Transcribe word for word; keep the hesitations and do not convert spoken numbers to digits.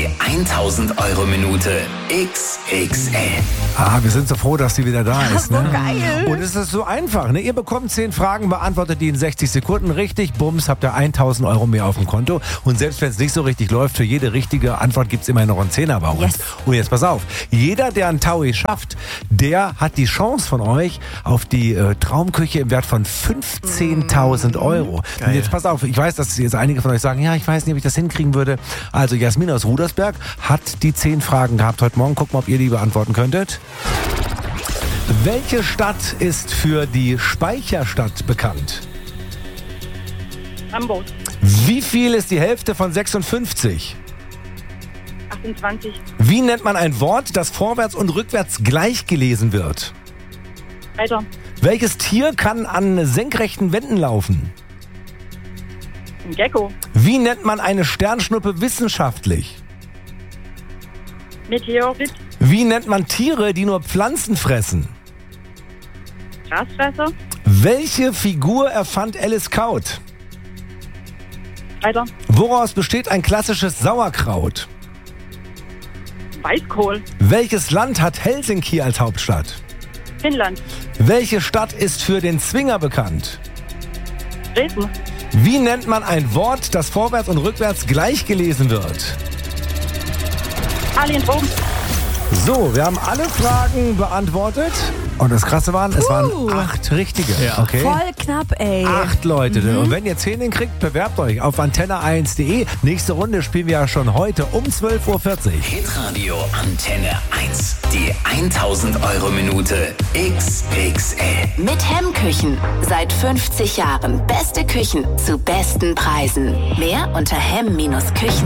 Die tausend Euro Minute X X L. Ah, wir sind so froh, dass sie wieder da Ja, ist. so Ne? geil. Und es ist so einfach. Ne? Ihr bekommt zehn Fragen, beantwortet die in sechzig Sekunden richtig. Bums, habt ihr tausend Euro mehr auf dem Konto. Und selbst wenn es nicht so richtig läuft, für jede richtige Antwort gibt es immer noch einen Zehner bei uns. Yes. Und jetzt pass auf. Jeder, der einen Taui schafft, der hat die Chance von euch auf die äh, Traumküche im Wert von fünfzehntausend Euro. Geil. Und jetzt pass auf. Ich weiß, dass jetzt einige von euch sagen, ja, ich weiß nicht, ob ich das hinkriegen würde. Also Jasmin aus Rudersberg hat die zehn Fragen gehabt heute Morgen. Guck mal, ob ihr die beantworten könntet. Welche Stadt ist für die Speicherstadt bekannt? Hamburg. Wie viel ist die Hälfte von sechsundfünfzig? achtundzwanzig. Wie nennt man ein Wort, das vorwärts und rückwärts gleich gelesen wird? Weiter. Welches Tier kann an senkrechten Wänden laufen? Ein Gecko. Wie nennt man eine Sternschnuppe wissenschaftlich? Meteorit. Wie nennt man Tiere, die nur Pflanzen fressen? Grasfresser. Welche Figur erfand Alice Kaut? Weiter. Woraus besteht ein klassisches Sauerkraut? Weißkohl. Welches Land hat Helsinki als Hauptstadt? Finnland. Welche Stadt ist für den Zwinger bekannt? Dresden. Wie nennt man ein Wort, das vorwärts und rückwärts gleich gelesen wird? Alien Drogen. So, wir haben alle Fragen beantwortet. Und das Krasse waren, es waren acht richtige. Ja. Okay? Voll knapp, ey. Acht Leute. Und wenn ihr zehn hinkriegt, bewerbt euch auf antenne eins punkt de. Nächste Runde spielen wir ja schon heute um zwölf Uhr vierzig. Hitradio Antenne eins. Die tausend Euro Minute X X L. Mit Hemmküchen. Seit fünfzig Jahren beste Küchen zu besten Preisen. Mehr unter hemm Bindestrich küchen